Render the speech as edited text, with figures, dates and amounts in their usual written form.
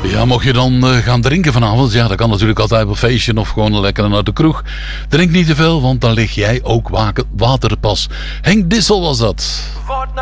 Ja, mocht je dan gaan drinken vanavond, ja, dat kan natuurlijk altijd op een feestje of gewoon lekker naar de kroeg. Drink niet te veel, want dan lig jij ook waterpas. Henk Dissel was dat.